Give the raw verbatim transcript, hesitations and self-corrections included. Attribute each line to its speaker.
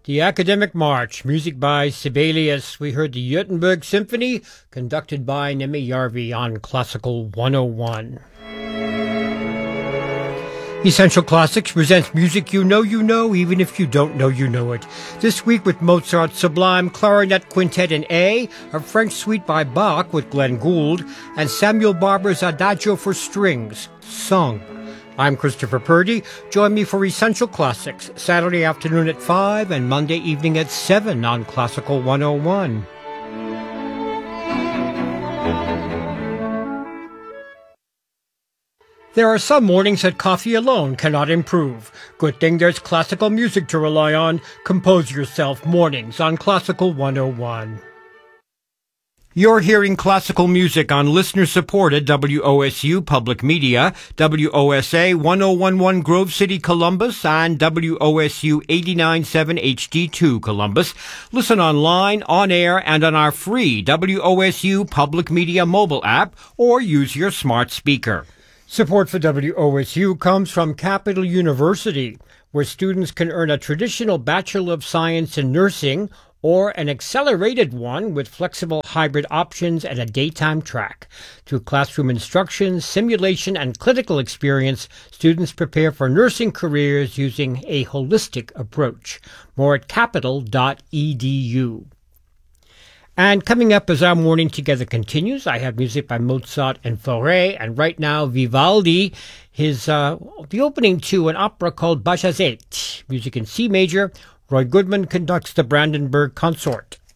Speaker 1: The Academic March, music by Sibelius. We heard the Juttenberg Symphony, conducted by Nemi Yarvi on Classical one oh one. Essential Classics presents music you know you know, even if you don't know you know it. This week with Mozart's Sublime Clarinet Quintet in A, a French suite by Bach with Glenn Gould, and Samuel Barber's Adagio for Strings, sung. I'm Christopher Purdy. Join me for Essential Classics, Saturday afternoon at five and Monday evening at seven on Classical one oh one. There are some mornings that coffee alone cannot improve. Good thing there's classical music to rely on. Compose yourself mornings on Classical one oh one. You're hearing classical music on listener-supported W O S U Public Media, W O S A one oh one point one Grove City, Columbus, and W O S U eighty-nine point seven H D two Columbus. Listen online, on air, and on our free W O S U Public Media mobile app, or use your smart speaker. Support for W O S U comes from Capital University, where students can earn a traditional Bachelor of Science in Nursing or an accelerated one with flexible hybrid options and a daytime track. Through classroom instruction, simulation, and clinical experience, students prepare for nursing careers using a holistic approach. More at capital dot e d u. And coming up as our morning together continues, I have music by Mozart and Fauré, and right now Vivaldi, his uh, the opening to an opera called Bajazet, music in C major. Roy Goodman conducts the Brandenburg Consort.